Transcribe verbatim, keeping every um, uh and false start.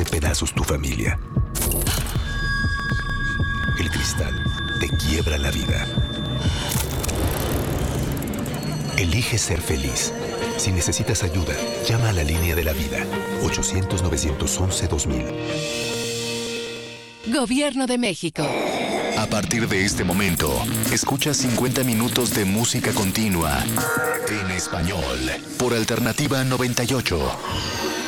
pedazos tu familia. El cristal te quiebra la vida. Elige ser feliz. Si necesitas ayuda, llama a la línea de la vida. ochocientos, novecientos once, dos mil. Gobierno de México. A partir de este momento, escucha cincuenta minutos de música continua en español por Alternativa noventa y ocho.